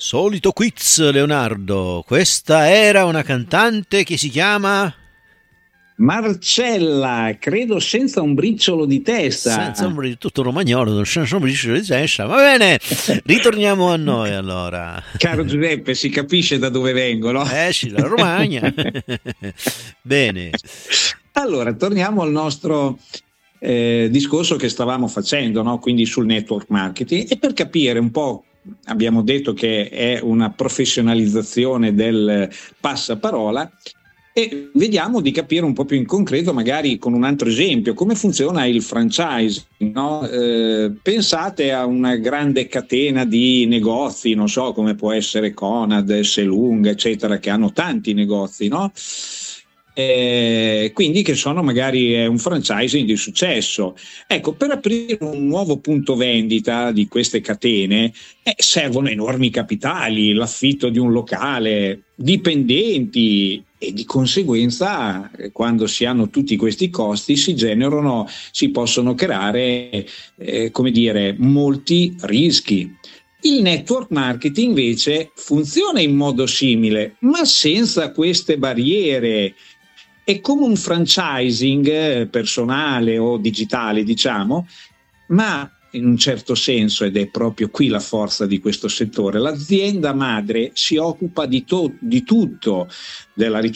Solito quiz, Leonardo. Questa era una cantante che si chiama Marcella, credo senza un briciolo di testa. tutto romagnolo, senza un briciolo di testa. Va bene, ritorniamo a noi allora. Caro Giuseppe, si capisce da dove vengo, no? Sì, la Romagna. Bene. Allora, torniamo al nostro discorso che stavamo facendo, no? Quindi sul network marketing, e per capire un po', abbiamo detto che è una professionalizzazione del passaparola, e vediamo di capire un po' più in concreto, magari con un altro esempio, come funziona il franchise, no? Pensate a una grande catena di negozi, non so, come può essere Conad, Selung, eccetera, che hanno tanti negozi, no? Quindi che sono magari un franchising di successo. Ecco, per aprire un nuovo punto vendita di queste catene servono enormi capitali, l'affitto di un locale, dipendenti, e di conseguenza quando si hanno tutti questi costi si possono creare come dire, molti rischi. Il network marketing invece funziona in modo simile, ma senza queste barriere. È come un franchising personale o digitale, diciamo, ma in un certo senso, ed è proprio qui la forza di questo settore, l'azienda madre si occupa di tutto, della